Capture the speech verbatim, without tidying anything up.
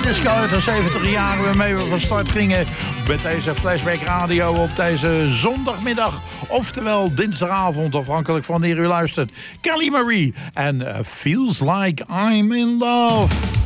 disco uit de zeventig jaren waarmee we van start gingen met deze Flashback Radio op deze zondagmiddag. Oftewel dinsdagavond, afhankelijk van wanneer u luistert. Kelly Marie en uh, Feels Like I'm in Love.